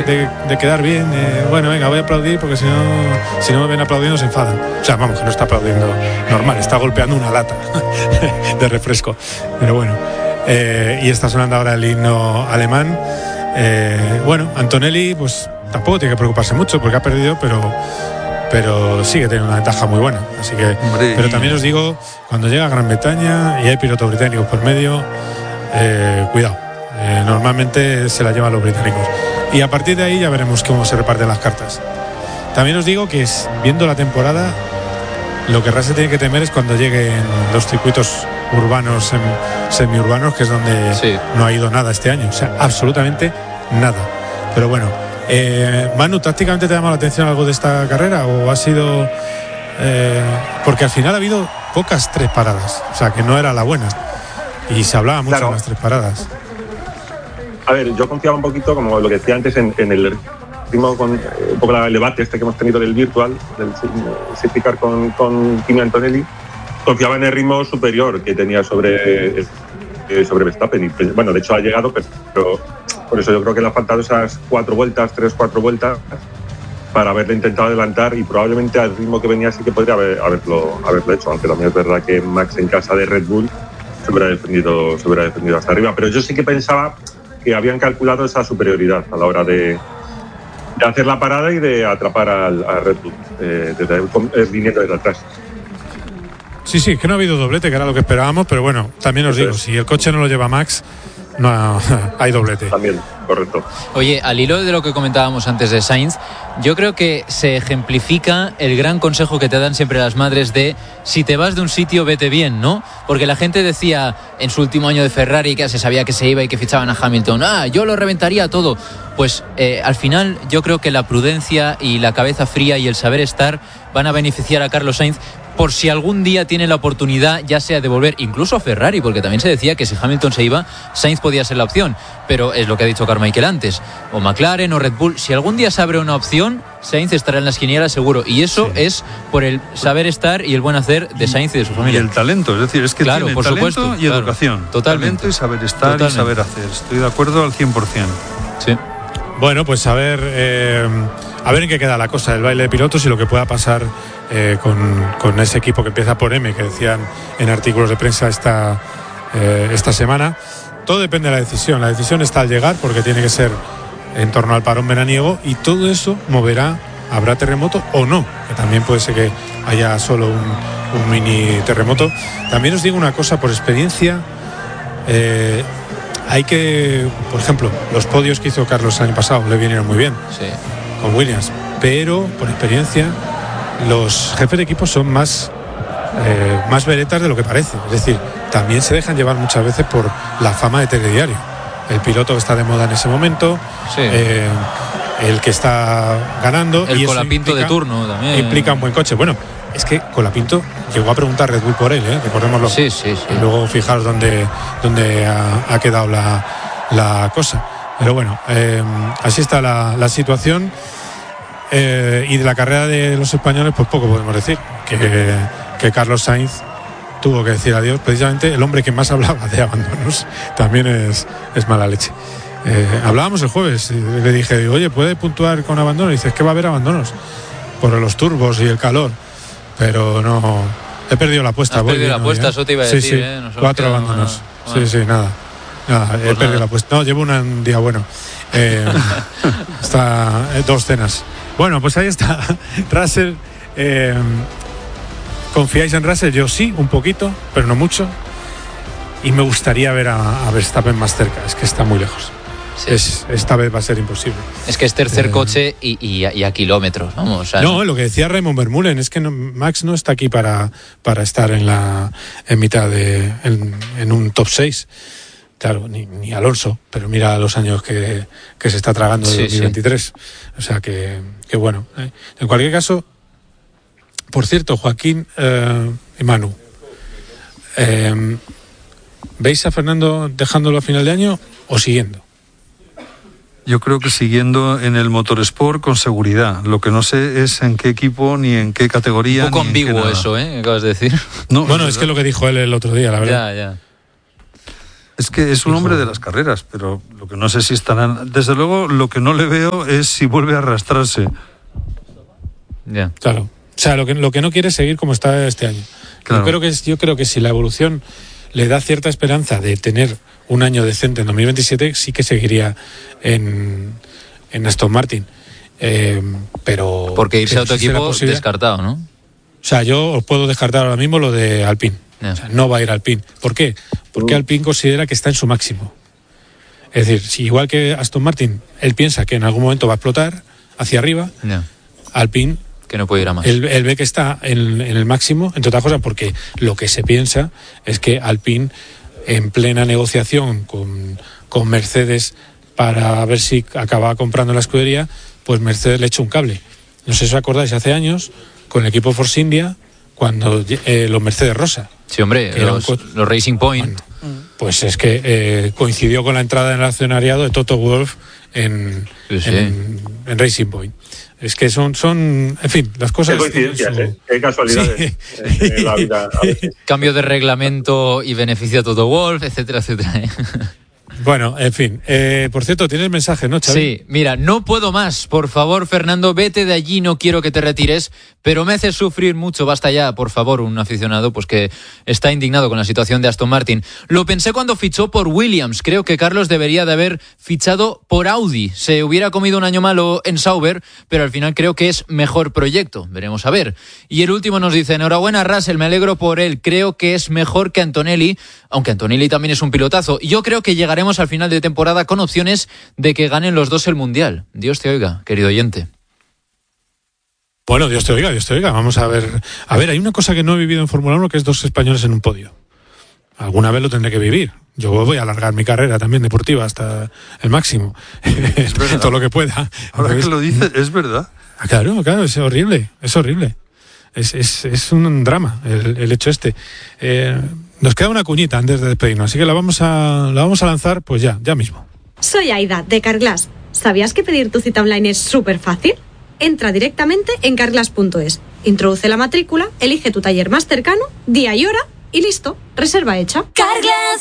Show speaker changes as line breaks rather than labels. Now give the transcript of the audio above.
de quedar bien, bueno, venga, voy a aplaudir porque si no me ven aplaudiendo se enfadan. O sea, vamos, que no está aplaudiendo normal, está golpeando una lata de refresco. Pero bueno, y está sonando ahora el himno alemán. Bueno, Antonelli pues tampoco tiene que preocuparse mucho porque ha perdido, pero sigue teniendo una ventaja muy buena. Así que, hombre, pero también os digo, cuando llega a Gran Bretaña y hay pilotos británicos por medio, cuidado, normalmente se la llevan los británicos. Y a partir de ahí ya veremos cómo se reparten las cartas. También os digo que viendo la temporada, lo que Russell tiene que temer es cuando lleguen los circuitos urbanos, semiurbanos, que es donde no ha ido nada este año, o sea, absolutamente nada. Pero bueno, Manu, ¿tácticamente te ha llamado la atención algo de esta carrera o ha sido porque al final ha habido pocas 3 paradas, o sea, que no era la buena y se hablaba mucho de las 3 paradas?
A ver, yo confiaba un poquito, como lo que decía antes, en el ritmo, con un poco el debate que hemos tenido del virtual, del safety car con Kimi Antonelli. Confiaba en el ritmo superior que tenía sobre Verstappen. Y, bueno, de hecho ha llegado, pero por eso yo creo que le han faltado esas 4 vueltas, 3-4 vueltas, para haberle intentado adelantar, y probablemente al ritmo que venía sí que podría haberlo hecho, aunque también es verdad que Max en casa de Red Bull se hubiera defendido hasta arriba. Pero yo sí que pensaba que habían calculado esa superioridad a la hora de hacer la parada y de atrapar a Red Bull viniendo desde atrás.
Sí, que no ha habido doblete, que era lo que esperábamos, pero bueno, también os digo, si el coche no lo lleva Max, no hay doblete.
También, correcto.
Oye, al hilo de lo que comentábamos antes de Sainz, yo creo que se ejemplifica el gran consejo que te dan siempre las madres de si te vas de un sitio, vete bien, ¿no? Porque la gente decía en su último año de Ferrari que se sabía que se iba y que fichaban a Hamilton, yo lo reventaría todo. Pues al final yo creo que la prudencia y la cabeza fría y el saber estar van a beneficiar a Carlos Sainz, por si algún día tiene la oportunidad, ya sea de volver incluso a Ferrari, porque también se decía que si Hamilton se iba, Sainz podía ser la opción, pero es lo que ha dicho Carmichael antes, o McLaren o Red Bull, si algún día se abre una opción, Sainz estará en las quinielas seguro, y eso es por el saber estar y el buen hacer de Sainz y de su familia.
Y el talento, es decir, es que tiene por talento supuesto, y educación, totalmente. Talento y saber estar y saber hacer, estoy de acuerdo al 100%.
Sí.
Bueno, pues a ver en qué queda la cosa del baile de pilotos y lo que pueda pasar con ese equipo que empieza por M, que decían en artículos de prensa esta semana. Todo depende de la decisión. La decisión está al llegar, porque tiene que ser en torno al parón veraniego, y todo eso habrá terremoto o no, que también puede ser que haya solo un mini terremoto. También os digo una cosa, por experiencia, hay que, por ejemplo, los podios que hizo Carlos el año pasado le vinieron muy bien con Williams, pero por experiencia los jefes de equipo son más veretas de lo que parece. Es decir, también se dejan llevar muchas veces por la fama de telediario. El piloto que está de moda en ese momento, el que está ganando,
el
y
Colapinto de turno también
implica un buen coche. Bueno, es que Colapinto llegó a preguntar Red Bull por él, recordémoslo.
Sí.
Y luego fijaros dónde ha quedado la cosa. Pero bueno, así está la situación. Y de la carrera de los españoles, pues poco podemos decir. Que Carlos Sainz tuvo que decir adiós. Precisamente el hombre que más hablaba de abandonos también es mala leche. Hablábamos el jueves y le dije, oye, ¿puede puntuar con abandonos? Y dice, es que va a haber abandonos por los turbos y el calor. Pero no, he perdido la apuesta.
¿Has perdido la apuesta? Eso te iba a decir.
4 abandonos. Bueno. Sí, nada, he perdido la apuesta. No, llevo un día bueno. Está 2 cenas. Bueno, pues ahí está Russell. ¿Confiáis en Russell? Yo sí, un poquito, pero no mucho. Y me gustaría ver a Verstappen más cerca. Es que está muy lejos. Sí. Esta vez va a ser imposible.
Es que es tercer coche y a kilómetros, vamos. O sea,
no, lo que decía Raymond Vermeulen es que Max no está aquí para estar en mitad en un top 6. Claro, ni Alonso, pero mira los años que se está tragando de 2023. O sea que bueno. En cualquier caso, por cierto, Joaquín y Manu, ¿veis a Fernando dejándolo a final de año o siguiendo?
Yo creo que siguiendo en el Motorsport con seguridad. Lo que no sé es en qué equipo ni en qué categoría.
Un poco ambiguo eso, ¿eh? Acabas de decir.
No, bueno, es que lo que dijo él el otro día, la verdad.
Ya.
Es que es un hombre de las carreras, pero lo que no sé si estarán... Desde luego, lo que no le veo es si vuelve a arrastrarse.
Ya.
Claro. O sea, lo que no quiere es seguir como está este año.
Claro.
Yo creo que si la evolución le da cierta esperanza de tener un año decente en 2027, sí que seguiría en Aston Martin. Pero...
Porque irse a otro
existe la
equipo
posibilidad.
descartado, ¿no?
O sea, yo os puedo descartar ahora mismo lo de Alpine.
Ya.
O sea, no va a ir Alpine. ¿Por qué? Porque Alpine considera que está en su máximo. Es decir, si igual que Aston Martin, él piensa que en algún momento va a explotar hacia arriba,
Ya.
Alpine,
Que no puede ir a más.
él ve que está en el máximo, entre otras cosas, porque lo que se piensa es que Alpine, en plena negociación con Mercedes para ver si acaba comprando la escudería, pues Mercedes le echó un cable. No sé si os acordáis, hace años, con el equipo Force India, cuando los Mercedes Rosa.
Sí, hombre,
Que era
los Racing Point.
Bueno, pues es que coincidió con la entrada en el accionariado de Toto Wolff en Racing Point. Es que son en fin, las cosas...
Qué coincidencias, qué casualidades en la vida a veces.
Cambio de reglamento y beneficio a Toto Wolff, etcétera, etcétera.
Bueno, en fin. Por cierto, tienes mensaje, ¿no, Xavi?
Sí, mira, no puedo más. Por favor, Fernando, vete de allí, no quiero que te retires, pero me haces sufrir mucho. Basta ya, por favor, un aficionado pues que está indignado con la situación de Aston Martin. Lo pensé cuando fichó por Williams. Creo que Carlos debería de haber fichado por Audi. Se hubiera comido un año malo en Sauber, pero al final creo que es mejor proyecto. Veremos a ver. Y el último nos dice, enhorabuena Russell, me alegro por él. Creo que es mejor que Antonelli, aunque Antonelli también es un pilotazo. Yo creo que llegaremos al final de temporada con opciones de que ganen los dos el Mundial. Dios te oiga, querido oyente.
Bueno, Dios te oiga, Dios te oiga. Vamos a ver. A ver, hay una cosa que no he vivido en Fórmula 1, que es dos españoles en un podio. Alguna vez lo tendré que vivir. Yo voy a alargar mi carrera también deportiva hasta el máximo. Todo lo que pueda.
Ahora
Entonces,
que lo dices, es verdad.
Claro, es horrible, es horrible. Es un drama el hecho este. Nos queda una cuñita antes de despedirnos, así que la vamos a lanzar pues ya mismo.
Soy Aida, de Carglass. ¿Sabías que pedir tu cita online es súper fácil? Entra directamente en carglass.es, introduce la matrícula, elige tu taller más cercano, día y hora y listo, reserva hecha.
Carglass.